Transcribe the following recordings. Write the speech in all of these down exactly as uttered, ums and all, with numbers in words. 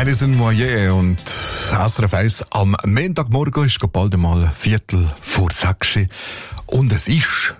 Alison Moyet und S R F eins am Montagmorgen ist bald einmal Viertel vor sechs. Und es ist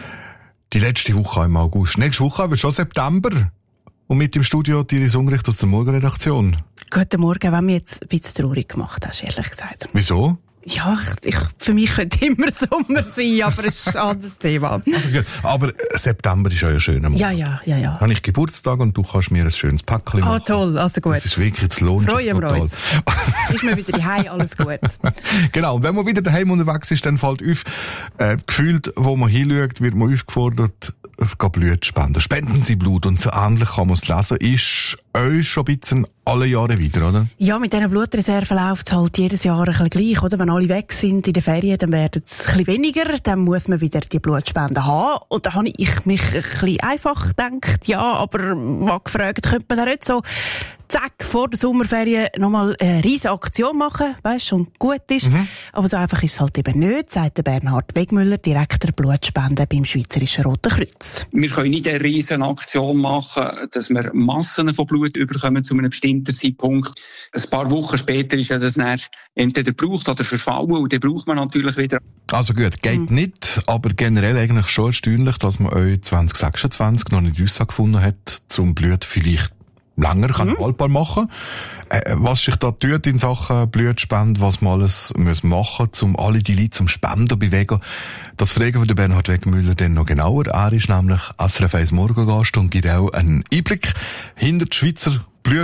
die letzte Woche im August. Nächste Woche haben wir schon September. Und mit im Studio Iris Unrecht aus der Morgenredaktion. Guten Morgen, wenn mich jetzt ein bisschen traurig gemacht hast, ehrlich gesagt. Wieso? Ja, ich, ich, für mich könnte immer Sommer sein, aber es ist ein anderes Thema. Also, aber September ist ja ein schöner Monat. Ja, ja, ja, ja. Habe ich Geburtstag und du kannst mir ein schönes Päckchen machen. Ah, toll, also gut. Das ist wirklich, das lohnt sich Freuen wir total. uns. Ist mir wieder daheim, alles gut. Genau, und wenn man wieder daheim unterwegs ist, dann fällt auf, äh, gefühlt, wo man hinschaut, wird man aufgefordert, äh, Blut zu spenden. Spenden Sie Blut, und so ähnlich kann man es lesen, ist euch schon ein bisschen alle Jahre wieder, oder? Ja, mit diesen Blutreserven läuft es halt jedes Jahr ein bisschen gleich, oder? Wenn alle weg sind in den Ferien, dann werden es ein bisschen weniger, dann muss man wieder die Blutspenden haben. Und da habe ich mich ein bisschen einfach gedacht, ja, aber mal gefragt, könnte man da nicht so zack, vor der Sommerferien nochmal eine riesige Aktion machen, weisst, schon gut ist. Mhm. Aber so einfach ist es halt eben nicht, sagt der Bernhard Wegmüller, Direktor Blutspenden beim Schweizerischen Roten Kreuz. Wir können nicht eine riesige Aktion machen, dass wir Massen von Blut überkommen zu einem bestimmten Zeitpunkt. Ein paar Wochen später ist ja das dann entweder gebraucht oder verfallen, und dann braucht man natürlich wieder. Also gut, geht mhm. nicht, aber generell eigentlich schon erstaunlich, dass man euch zwanzig sechsundzwanzig noch nicht Aussage gefunden hat, zum Blut vielleicht länger kann mhm. haltbar machen. Äh, was sich da tut in Sachen Blutspende, was man alles muss machen, um alle die Leute zum Spenden zu bewegen, das fragen wir den Bernhard Wegmüller dann noch genauer. Er ist nämlich S R F eins Morgengast und gibt auch einen Einblick hinter die Schweizer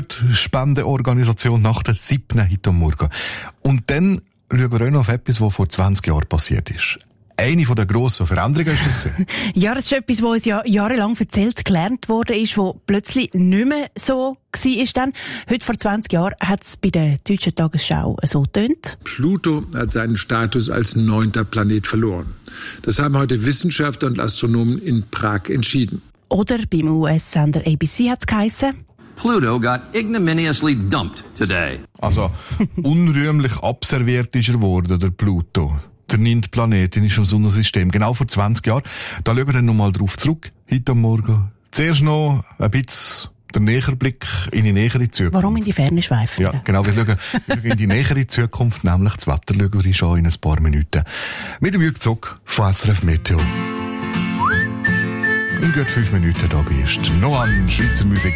Blutspendeorganisation nach der siebten heute am Morgen. Und dann schauen wir auch noch auf etwas, was vor zwanzig Jahren passiert ist. Eine von der grossen Veränderungen ist das gewesen. Ja, das ist etwas, was uns ja jahrelang erzählt, gelernt worden ist, wo plötzlich nicht mehr so war. Dann. Heute vor zwanzig Jahren hat es bei der Deutschen Tagesschau so getönt. Pluto hat seinen Status als neunter Planet verloren. Das haben heute Wissenschaftler und Astronomen in Prag entschieden. Oder beim U S-Sender A B C hat es geheissen: Pluto got ignominiously dumped today. Also, unrühmlich abserviert ist er geworden, der Pluto. Der neunte Planet in unserem Sonnensystem. Genau vor zwanzig Jahren. Da schauen wir dann nochmal drauf zurück, heute am Morgen. Zuerst noch ein bisschen der nähere Blick in die nähere Zukunft. Warum in die Ferne schweifen? Ja, genau. Wir schauen, wir schauen in die nähere Zukunft, nämlich das Wetter schauen wir schon in ein paar Minuten. Mit dem Jürg Zock von S R F Meteo. In gut fünf Minuten da bist du noch an Schweizer Musik.